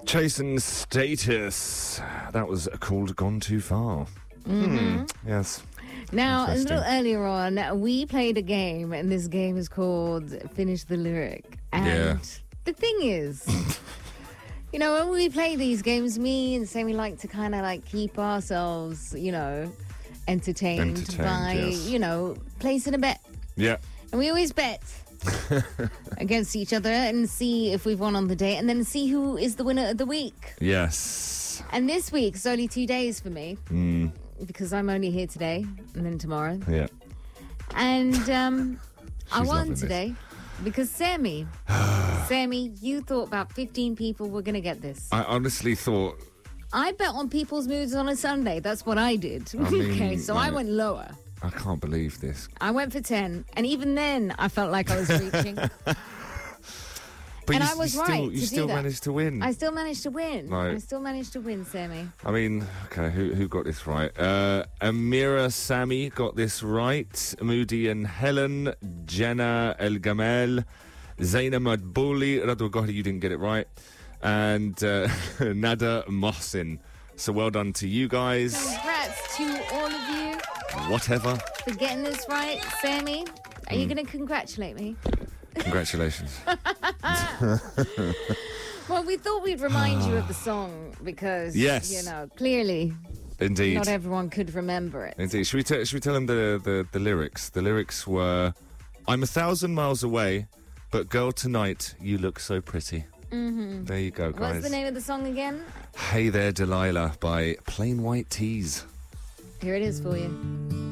Jason Status. That was called Gone Too Far. Yes. Now, a little earlier on, we played a game, and this game is called Finish the Lyric. And the thing is, you know, when we play these games, me and Sammy like to kind of like keep ourselves, you know, entertained by, you know, placing a bet. Yeah. And we always bet against each other and see if we've won on the day and then see who is the winner of the week. Yes. And this week is only 2 days for me because I'm only here today and then tomorrow. Yeah. And I won loving today because Sammy, you thought about 15 people were going to get this. I honestly thought... I bet on people's moods on a Sunday. That's what I did. I mean, okay, so I went lower. I can't believe this. I went for 10, and even then, I felt like I was reaching. But I was right. You still managed to win. I still managed to win. Right. I still managed to win, Sammy. I mean, okay, who got this right? Amira Sami got this right. Moody and Helen, Jenna El Gamal, Zaina Madbouli, Radu Gohli, you didn't get it right, and Nada Mohsin. So well done to you guys. Congrats to all of you Whatever. for getting this right. Sammy, are you going to congratulate me? Congratulations. Well, we thought we'd remind you of the song because, you know, clearly Indeed. not everyone could remember it. Indeed. Should we tell them the lyrics? The lyrics were, I'm 1,000 miles away, but girl, tonight you look so pretty. Mm-hmm. There you go, guys. What's the name of the song again? Hey There, Delilah by Plain White Tees. Here it is for you.